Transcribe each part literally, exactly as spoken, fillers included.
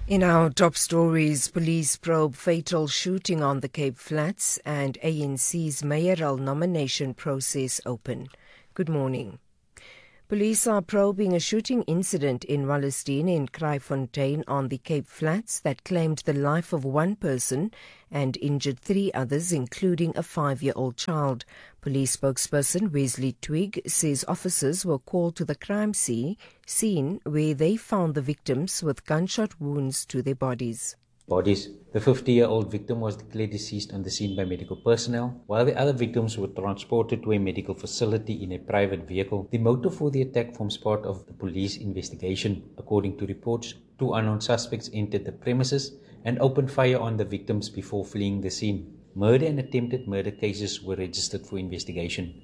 In our top stories, police probe fatal shooting on the Cape Flats and A N C's mayoral nomination process open. Good morning. Police are probing a shooting incident in Wallerstein in Kraaifontein on the Cape Flats that claimed the life of one person and injured three others, including a five-year-old child. Police spokesperson Wesley Twigg says officers were called to the crime scene where they found the victims with gunshot wounds to their bodies. Bodies. The fifty-year-old victim was declared deceased on the scene by medical personnel, while the other victims were transported to a medical facility in a private vehicle. The motive for the attack forms part of the police investigation. According to reports, two unknown suspects entered the premises and opened fire on the victims before fleeing the scene. Murder and attempted murder cases were registered for investigation.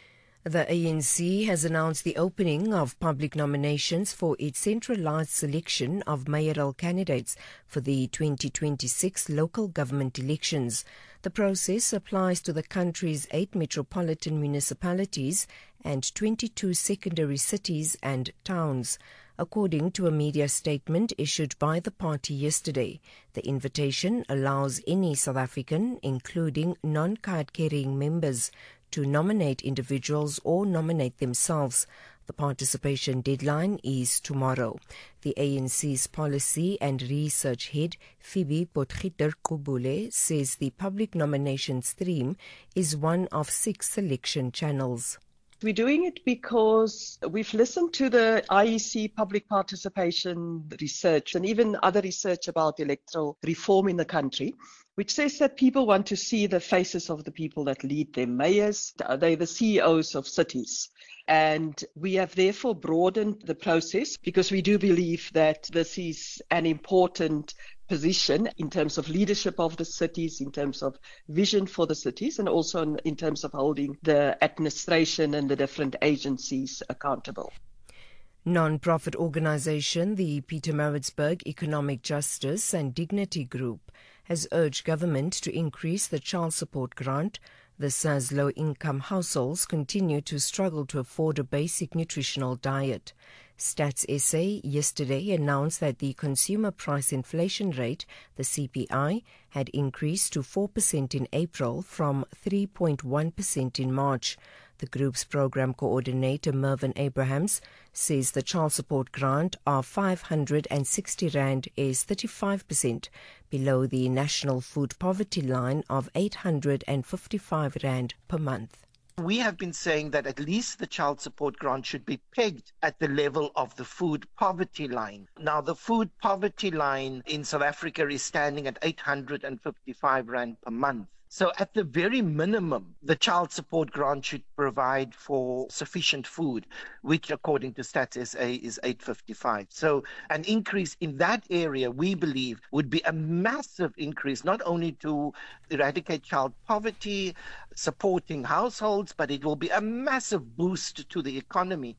The A N C has announced the opening of public nominations for its centralised selection of mayoral candidates for the twenty twenty-six local government elections. The process applies to the country's eight metropolitan municipalities and twenty-two secondary cities and towns. According to a media statement issued by the party yesterday, the invitation allows any South African, including non-card-carrying members, to nominate individuals or nominate themselves. The participation deadline is tomorrow. The A N C's policy and research head, Phoebe Potgieter-Kubule, says the public nomination stream is one of six selection channels. We're doing it because we've listened to the I E C public participation research and even other research about electoral reform in the country, which says that people want to see the faces of the people that lead them. Mayors, they're the C E Os of cities. And we have therefore broadened the process because we do believe that this is an important position in terms of leadership of the cities, in terms of vision for the cities, and also in terms of holding the administration and the different agencies accountable. Non-profit organisation, the Pietermaritzburg Economic Justice and Dignity Group, has urged government to increase the child support grant. This as low-income households continue to struggle to afford a basic nutritional diet. Stats S A yesterday announced that the consumer price inflation rate, the C P I, had increased to four percent in April from three point one percent in March. The group's program coordinator, Mervyn Abrahams, says the child support grant of five hundred sixty rand is thirty-five percent below the national food poverty line of eight hundred fifty-five rand per month. We have been saying that at least the child support grant should be pegged at the level of the food poverty line. Now, the food poverty line in South Africa is standing at eight hundred fifty-five rand per month. So at the very minimum, the child support grant should provide for sufficient food, which according to Stats S A is eight fifty-five. So an increase in that area, we believe, would be a massive increase, not only to eradicate child poverty, supporting households, but it will be a massive boost to the economy.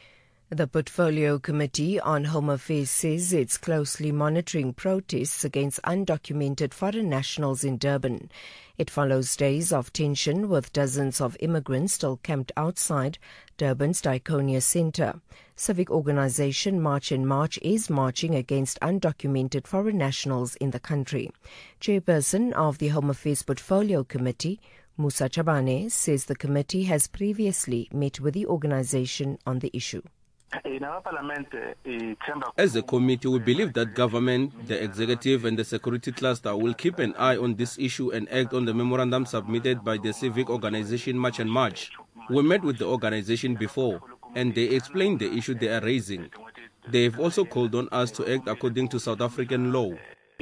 The Portfolio Committee on Home Affairs says it's closely monitoring protests against undocumented foreign nationals in Durban. It follows days of tension with dozens of immigrants still camped outside Durban's Diakonia Centre. Civic organisation March and March is marching against undocumented foreign nationals in the country. Chairperson of the Home Affairs Portfolio Committee, Musa Chabane, says the committee has previously met with the organisation on the issue. As a committee, we believe that government, the executive and the security cluster will keep an eye on this issue and act on the memorandum submitted by the civic organization March and March. We met with the organization before and they explained the issue they are raising. They have also called on us to act according to South African law.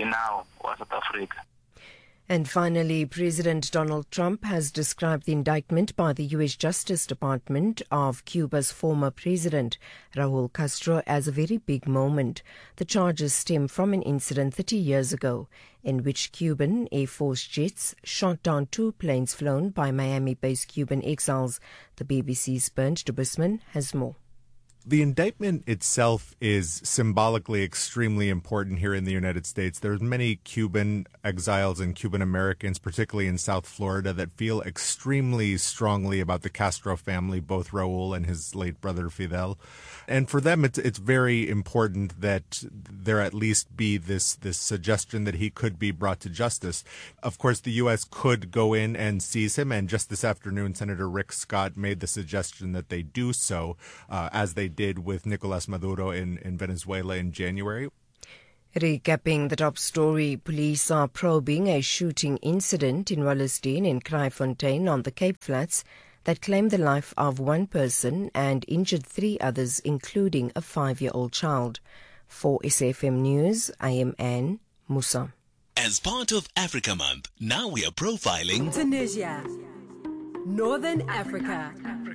And finally, President Donald Trump has described the indictment by the U S Justice Department of Cuba's former president, Raul Castro, as a very big moment. The charges stem from an incident thirty years ago in which Cuban Air Force jets shot down two planes flown by Miami-based Cuban exiles. The B B C's Bernd de Busman has more. The indictment itself is symbolically extremely important here in the United States. There's many Cuban exiles and Cuban Americans, particularly in South Florida, that feel extremely strongly about the Castro family, both Raul and his late brother Fidel. And for them, it's it's very important that there at least be this, this suggestion that he could be brought to justice. Of course, the U S could go in and seize him, and just this afternoon, Senator Rick Scott made the suggestion that they do so, uh, as they did with Nicolas Maduro in, in Venezuela in January. Recapping the top story, police are probing a shooting incident in Wallerstein in Kraaifontein on the Cape Flats that claimed the life of one person and injured three others, including a five-year-old child. For S A F M News, I am Anne Musa. As part of Africa Month, now we are profiling Tunisia, Northern Africa.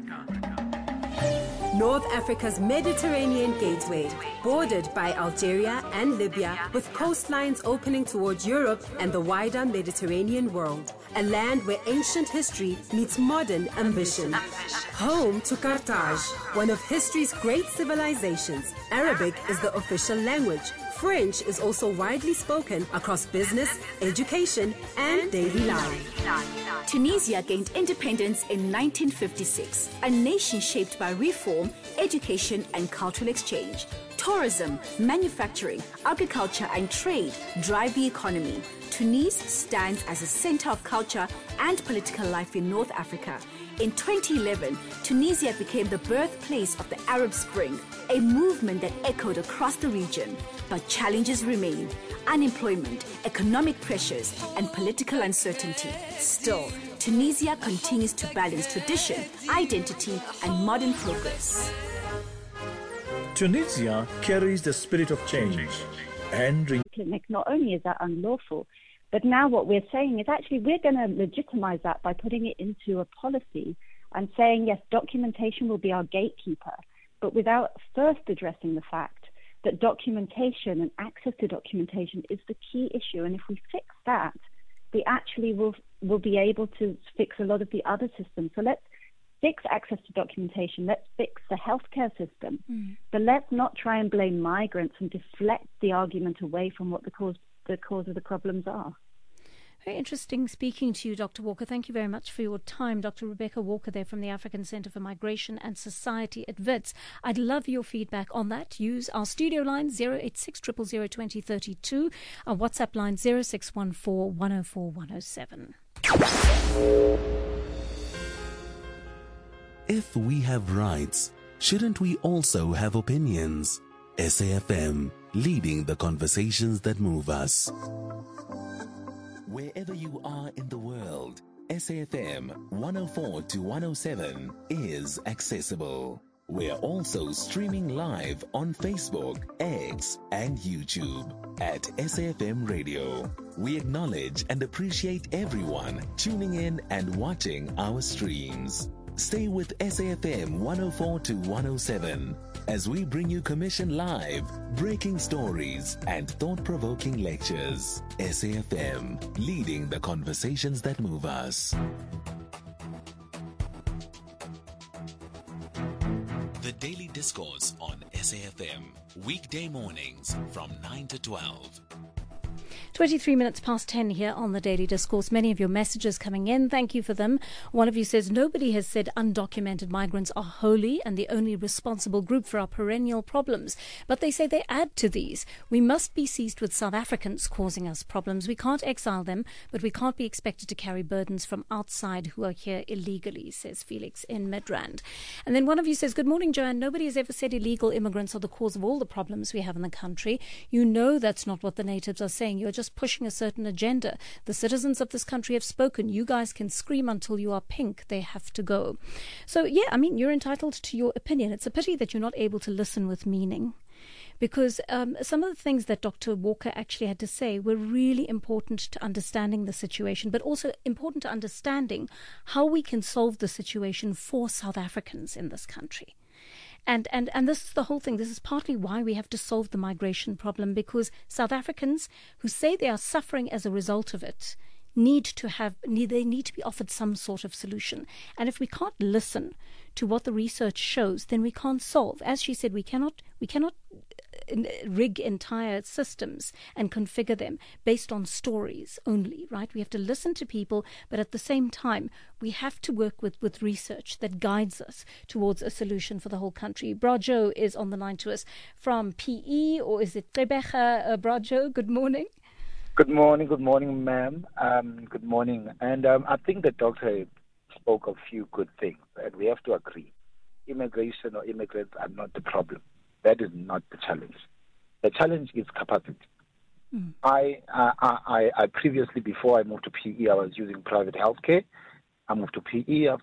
North Africa's Mediterranean gateway, bordered by Algeria and Libya, with coastlines opening towards Europe and the wider Mediterranean world. A land where ancient history meets modern ambition. Home to Carthage, one of history's great civilizations. Arabic is the official language. French is also widely spoken across business, education, and daily life. Tunisia gained independence in nineteen fifty-six, a nation shaped by reform, education, and cultural exchange. Tourism, manufacturing, agriculture, and trade drive the economy. Tunis stands as a center of culture and political life in North Africa. In twenty eleven, Tunisia became the birthplace of the Arab Spring, a movement that echoed across the region. But challenges remain: unemployment, economic pressures, and political uncertainty. Still, Tunisia continues to balance tradition, identity, and modern progress. Tunisia carries the spirit of change and clinic. Not only is that unlawful, but now what we're saying is actually we're going to legitimize that by putting it into a policy and saying, yes, documentation will be our gatekeeper, but without first addressing the fact that documentation and access to documentation is the key issue. And if we fix that, we actually will will be able to fix a lot of the other systems. So let's fix access to documentation. Let's fix the healthcare system. Mm. But let's not try and blame migrants and deflect the argument away from what the cause the cause of the problems are. Very interesting speaking to you, Doctor Walker. Thank you very much for your time. Doctor Rebecca Walker there from the African Centre for Migration and Society at WITS. I'd love your feedback on that. Use our studio line zero eight six, zero zero zero, two zero three two, our WhatsApp line zero six one four, one zero four, one zero seven. If we have rights, shouldn't we also have opinions? S A F M, leading the conversations that move us. Wherever you are in the world, S A F M one oh four to one oh seven is accessible. We're also streaming live on Facebook, X, and YouTube at S A F M Radio. We acknowledge and appreciate everyone tuning in and watching our streams. Stay with S A F M one oh four to one oh seven as we bring you Commission Live, breaking stories, and thought-provoking lectures. S A F M, leading the conversations that move us. The Daily Discourse on S A F M, weekday mornings from nine to twelve. twenty-three minutes past ten here on the Daily Discourse. Many of your messages coming in. Thank you for them. One of you says, nobody has said undocumented migrants are holy and the only responsible group for our perennial problems. But they say they add to these. We must be seized with South Africans causing us problems. We can't exile them, but we can't be expected to carry burdens from outside who are here illegally, says Felix in Midrand. And then one of you says, good morning, Joanne. Nobody has ever said illegal immigrants are the cause of all the problems we have in the country. You know that's not what the natives are saying. You're just pushing a certain agenda. The citizens of this country have spoken. You guys can scream until you are pink. They have to go. So, yeah, I mean, you're entitled to your opinion. It's a pity that you're not able to listen with meaning, because um, some of the things that Doctor Walker actually had to say were really important to understanding the situation, but also important to understanding how we can solve the situation for South Africans in this country. And, and and this is the whole thing. This is partly why we have to solve the migration problem, because South Africans who say they are suffering as a result of it need to have, need, they need to be offered some sort of solution. And if we can't listen to what the research shows, then we can't solve. As she said, we cannot, we cannot rig entire systems and configure them based on stories only, right? We have to listen to people, but at the same time, we have to work with, with research that guides us towards a solution for the whole country. Brajo is on the line to us from P E, or is it Tebecha? Uh, Brajo, good morning. Good morning, good morning, ma'am. Um, good morning. And um, I think the doctor spoke of a few good things, and we have to agree. Immigration or immigrants are not the problem. That is not the challenge. The challenge is capacity. Mm. I, I, I, I previously, before I moved to P E, I was using private healthcare. I moved to P E. I've